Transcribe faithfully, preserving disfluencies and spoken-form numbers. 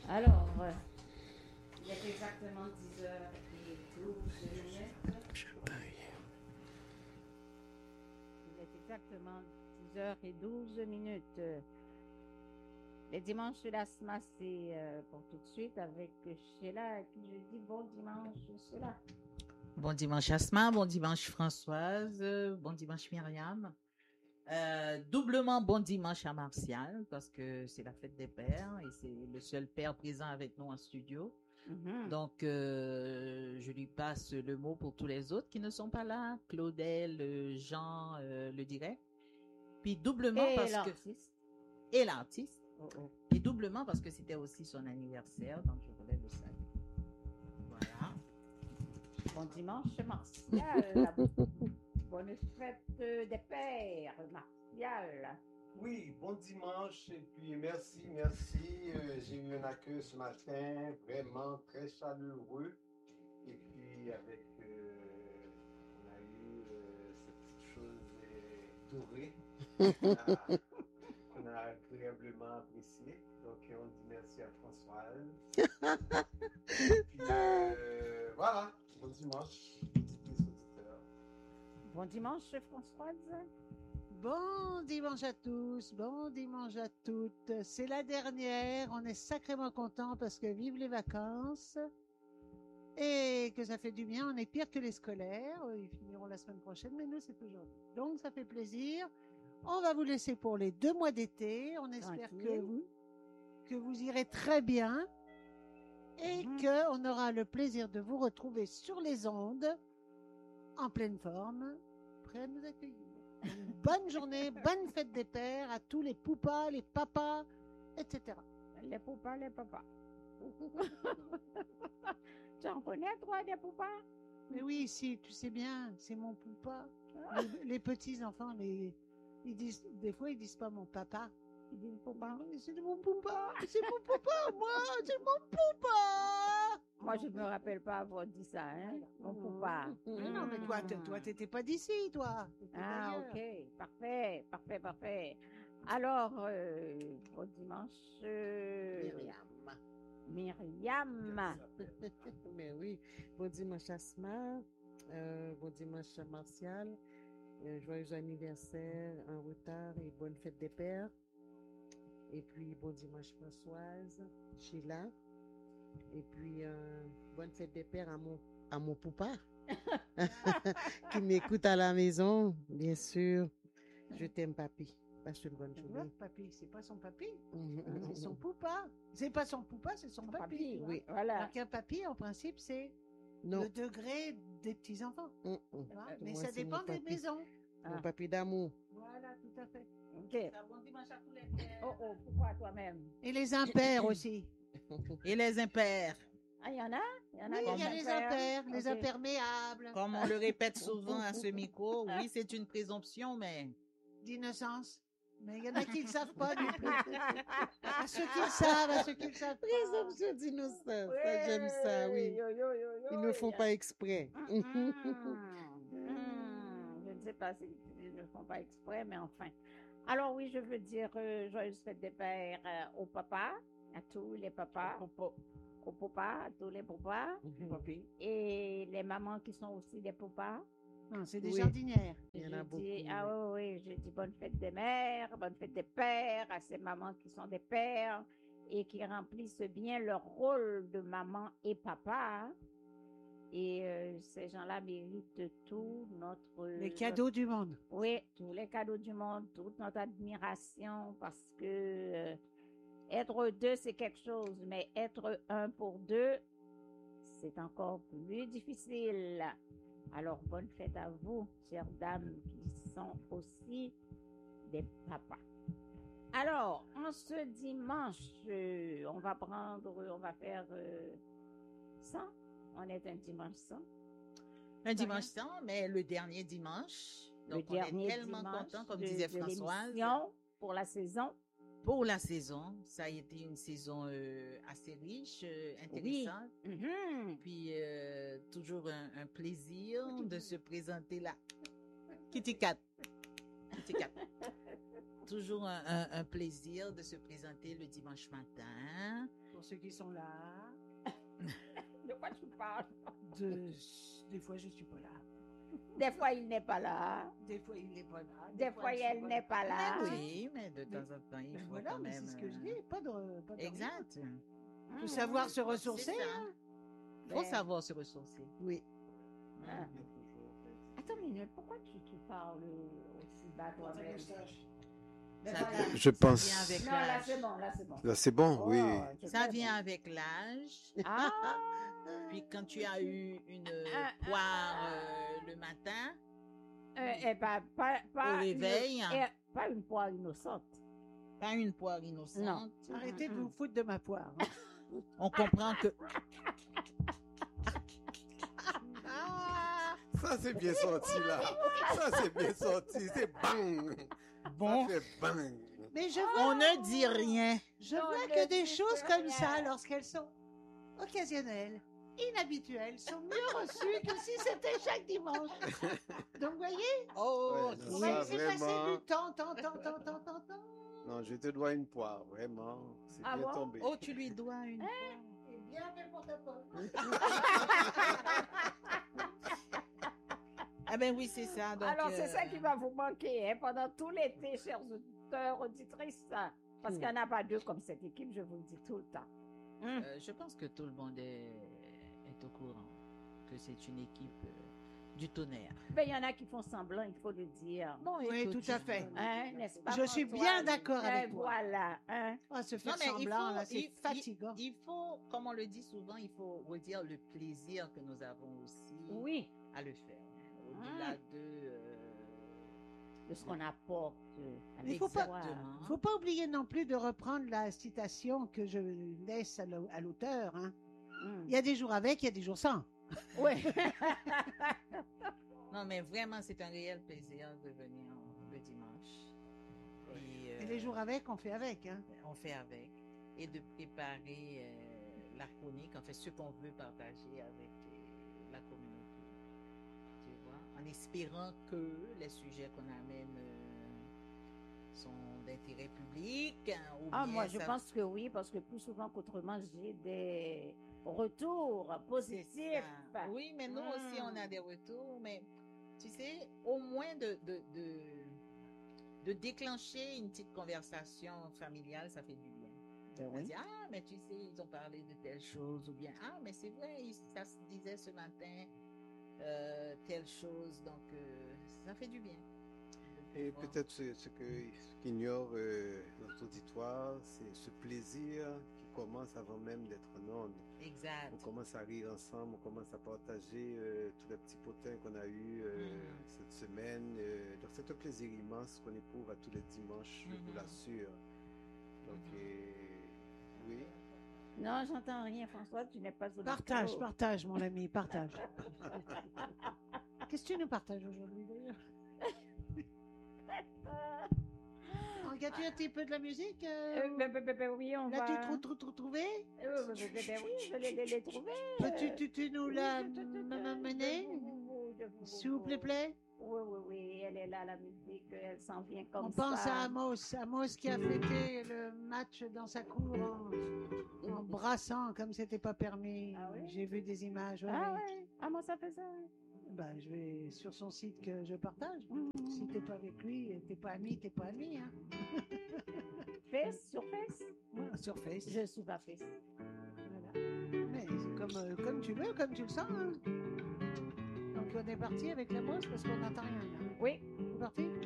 Alors, euh, il est exactement dix heures douze minutes. Il est exactement dix heures douze minutes. Les dimanches de l'asthma, c'est euh, pour tout de suite avec Sheila, qui je dis bon dimanche, Sheila. Bon dimanche Asma, bon dimanche Françoise, bon dimanche Myriam. Euh, doublement bon dimanche à Martial, parce que c'est la fête des pères et c'est le seul père présent avec nous en studio. Mm-hmm. Donc, euh, je lui passe le mot pour tous les autres qui ne sont pas là. Claudel, Jean euh, le dirait. Puis doublement Et parce l'artiste. que... Et l'artiste. Oh, oh. Et doublement parce que c'était aussi son anniversaire, donc je voulais le saluer. Voilà. Bon dimanche, Martial. Bonne fête des pères, Martial. Oui, bon dimanche et puis merci, merci. Euh, j'ai eu un accueil ce matin, vraiment très chaleureux. Et puis avec, euh, on a eu euh, cette petite chose euh, dorée qu'on a, qu'on a agréablement appréciée. Donc on dit merci à Françoise. Et puis euh, voilà, bon dimanche, petits auditeurs. Bon dimanche, Françoise. Bon dimanche à tous, bon dimanche à toutes. C'est la dernière, on est sacrément contents parce que vive les vacances et que ça fait du bien. On est pire que les scolaires, ils finiront la semaine prochaine, mais nous c'est aujourd'hui. Donc ça fait plaisir. On va vous laisser pour les deux mois d'été. On espère que vous, que vous irez très bien et Mhm. qu'on aura le plaisir de vous retrouver sur les ondes en pleine forme, prêts à nous accueillir. Une bonne journée, bonne fête des pères à tous les poupas, les papas, et cetera. Les poupas, les papas. Tu en connais, toi, des poupas? Mais oui, si, tu sais bien, c'est mon poupa. Les, les petits enfants, les, ils disent, des fois, ils disent pas mon papa. Ils disent poupas. C'est de mon poupa, c'est mon poupa, moi, c'est mon poupa. Moi, je ne me rappelle pas avoir dit ça, hein, mon poupa. Mais non, mais toi, t- toi, t'étais pas d'ici, toi. T'étais Ah, d'ailleurs. ok. Parfait, parfait, parfait. Alors, euh, bon dimanche. euh, Myriam. Myriam. Mais oui, bon dimanche Asma, euh, bon dimanche Martial, euh, joyeux anniversaire en retard et bonne fête des pères. Et puis bon dimanche Françoise, Sheila. Et puis euh, bonne fête des pères à mon, à mon poupa qui m'écoute à la maison, bien sûr. Je t'aime papi. Passe une bonne Tu journée. vois, papy, c'est pas son papy, Mhm. c'est son poupa. C'est pas son poupa, c'est son, Son papy. papy, tu vois. oui, voilà. Alors qu'un papy, en principe, c'est Non. le degré des petits-enfants. Mm, mm. tu vois. Mais Moi, ça c'est dépend mon des papy. maisons. Mon Ah. papi d'amour. Voilà, tout à fait. Ok. Bon dimanche à tous les pères. Oh, oh, pourquoi toi-même? Et les impairs aussi. Et les impairs. Ah, il y en a? Il y en a Oui, des il y a les impairs? impairs, les Ok. imperméables, Comme on le répète souvent à ce micro, oui, c'est une présomption, mais d'innocence. Mais il y en a qui ne le savent pas non plus. À ceux qui le savent, à ceux qui le savent pas. Présomption d'innocence, ça j'aime ça, oui. Yo, yo, yo, yo, Ils ne font yo. pas exprès. Mm, mm, mm. Je ne sais pas s'ils ne font pas exprès, mais enfin. Alors oui, je veux dire euh, joyeuse fête des pères euh, aux papas, à tous les papas, aux papas, à tous les papas, Papi. et les mamans qui sont aussi des papas. Non, c'est des Oui. jardinières. Il y en Je a dis, beaucoup, ah oui. oui, oui, je dis bonne fête des mères, bonne fête des pères, à ces mamans qui sont des pères et qui remplissent bien leur rôle de maman et papa. Et euh, ces gens-là méritent tout notre... Les cadeaux du monde. Oui, tous les cadeaux du monde, toute notre admiration, parce que euh, être deux, c'est quelque chose, mais être un pour deux, c'est encore plus difficile. Alors, bonne fête à vous, chères dames, qui sont aussi des papas. Alors, en ce dimanche, euh, on va prendre, on va faire euh, ça. On est un dimanche sans. un dimanche sans, mais le dernier dimanche. Donc, Le on dernier est tellement dimanche contents, comme de- disait de Françoise, l'émission pour la saison. pour la saison. Ça a été une saison euh, assez riche, euh, intéressante. Mhm. Puis, euh, toujours un, un plaisir de se présenter là. Kitty Cat. Kitty Cat. toujours un, un- un plaisir de se présenter le dimanche matin. Pour ceux qui sont là, De quoi tu parles? de, des fois je suis pas là. Des fois, il n'est pas là. Des fois il n'est pas là. Des fois, ils elle sont n'est pas là. Mais oui, mais de temps en temps, il Mais faut voilà, quand mais même... c'est ce que je euh, dis, pas de, pas de Exact. Il faut savoir se ressourcer. C'est ça. Hein. Faut Ben, savoir se ressourcer. Oui. Ah. Attends une minute, pourquoi tu, tu parles aussi bas toi-même? Ben Ça voilà. vient- Je ça pense. vient avec Non, là l'âge. c'est bon, là c'est bon. Là, c'est bon, Oh, oui. c'est Ça très vient bon. avec l'âge. Ah! Puis quand tu as eu une euh, Ah, ah, poire euh, le matin, Euh, eh ben, pas, pas, au réveil, une, eh, pas une poire innocente. pas une poire innocente, Arrêtez de Mm, vous foutre de ma poire. hein. on comprend que... Ça, c'est bien sorti, là. Ça, c'est bien sorti. C'est bang. Bon, Ça fait bang. Mais je vois, on ne dit rien. je Non, vois ne que des dites choses rien. comme ça, lorsqu'elles sont occasionnelles, inhabituelles, sont mieux reçues que si c'était chaque dimanche. Donc, vous voyez, Oh, Ouais, non, on ça, va laisser passer vraiment. du temps, temps, temps, temps, temps, temps, temps. Non, je te dois une poire, vraiment. C'est Ah bien bon? tombé. oh, tu lui dois une poire. Et bien fait pour ta pomme. Ah ben oui, c'est ça. Donc, Alors, c'est euh, ça qui va vous manquer hein, pendant tout l'été, chers auditeurs, auditrices. ça. Parce qu'il n'y en a pas deux comme cette équipe, je vous le dis tout le temps. Hum. euh, je pense que tout le monde est, est au courant que c'est une équipe euh, du tonnerre. Ben, il y en a qui font semblant, il faut le dire. Bon, Oui, écoute, tout à fait. Hein, n'est-ce pas, Je suis François? bien d'accord Eh, avec toi. Voilà. Hein? Ah, se Non, faire mais il semblant, faut- là, c'est il- fatigant. Il faut, comme on le dit souvent, il faut redire le plaisir que nous avons aussi Oui, à le faire. Au-delà de... euh, de ce qu'on apporte euh, à Il faut pas- l'histoire. Exactement. Faut pas oublier non plus de reprendre la citation que je laisse à l'au- à l'auteur. Hein. Hum. Il y a des jours avec, il y a des jours sans. Oui. Non, mais vraiment, c'est un réel plaisir de venir le dimanche. Et, euh, Et les jours avec, on fait avec. Hein. on fait avec. Et de préparer euh, la chronique, en fait, ce qu'on veut partager avec euh, la communauté. Tu vois, en espérant que les sujets qu'on amène euh, sont d'intérêt public. hein, ou Ah, bien moi, je ça- pense que oui, parce que plus souvent qu'autrement, j'ai des retours c'est positifs. ça. Oui, mais nous aussi, on a Mm. des retours. Mais tu sais, au moins de, de, de, de déclencher une petite conversation familiale, ça fait du bien. Ben On oui. dit, ah, mais tu sais, ils ont parlé de telle chose, ou bien, ah, mais c'est vrai, il- ça se disait ce matin, euh, telle chose, donc euh, ça fait du bien. de Et pouvoir- peut-être ce, ce que- ce qu'ignore euh, notre auditoire, c'est ce plaisir qui commence avant même d'être en onde. Exact. On commence à rire ensemble, on commence à partager euh, tous les petits potins qu'on a eus euh, Mhm. cette semaine. euh, donc c'est un plaisir immense qu'on éprouve à tous les dimanches, je vous Mhm. l'assure. Donc Mhm. euh, oui. Non, j'entends rien, François, tu n'es pas au Partage, micro. partage, mon ami, partage. Qu'est-ce que tu nous partages aujourd'hui, d'ailleurs? Regarde-tu un petit peu de la musique? euh, Euh, ben, ben, ben, ben, oui, on L'as-tu va... trop, trop, trop trouvé? Euh, ben, ben, ben, ben, oui, je l'ai l'ai trouvé. Peux-tu tu, tu nous Oui, la je- je- je- je- mener? je- je- je- je- S'il vous plaît, plaît? Oui, oui, oui, elle est là, la musique, elle s'en vient comme On ça. pense à Amos, Amos qui a fêté le match dans sa cour en, en brassant comme c'était pas permis. Ah oui? J'ai vu des images. ouais, Ah ouais. ouais, ah moi ça fait ça. Ben, je vais sur son site que je partage. Mm. Si t'es pas avec lui, t'es pas ami, t'es pas ami. Hein. Face, sur Face? Ouais, sur Face. Je suis pas Face. Voilà. Mais c'est comme, euh, comme tu veux, comme tu le sens. Hein. Donc on est parti avec la mousse parce qu'on n'entend rien. Là. Oui, C'est parti?